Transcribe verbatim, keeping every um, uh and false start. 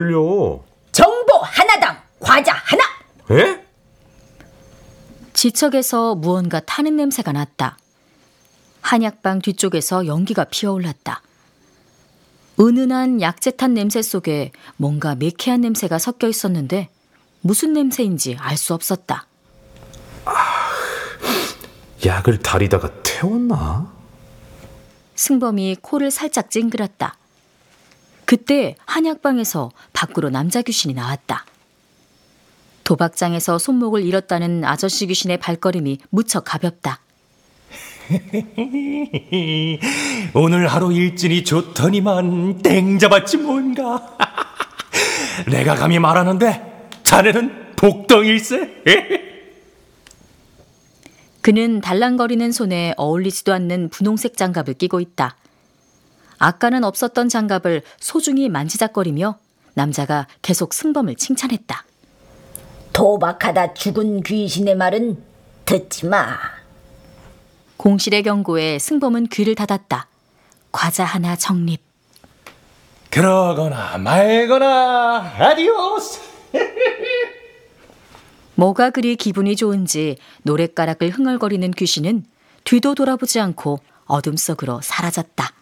려 정보 하나당 과자 하나. 에? 지척에서 무언가 타는 냄새가 났다. 한약방 뒤쪽에서 연기가 피어올랐다. 은은한 약재 탄 냄새 속에 뭔가 매캐한 냄새가 섞여 있었는데 무슨 냄새인지 알 수 없었다. 약을 다리다가 태웠나? 승범이 코를 살짝 찡그렸다. 그때 한약방에서 밖으로 남자 귀신이 나왔다. 도박장에서 손목을 잃었다는 아저씨 귀신의 발걸음이 무척 가볍다. 오늘 하루 일진이 좋더니만 땡 잡았지 뭔가. 내가 감히 말하는데 자네는 복덩일세. 그는 달랑거리는 손에 어울리지도 않는 분홍색 장갑을 끼고 있다. 아까는 없었던 장갑을 소중히 만지작거리며 남자가 계속 승범을 칭찬했다. 도박하다 죽은 귀신의 말은 듣지 마. 공실의 경고에 승범은 귀를 닫았다. 과자 하나 적립. 그러거나 말거나 아디오스. 뭐가 그리 기분이 좋은지 노랫가락을 흥얼거리는 귀신은 뒤도 돌아보지 않고 어둠 속으로 사라졌다.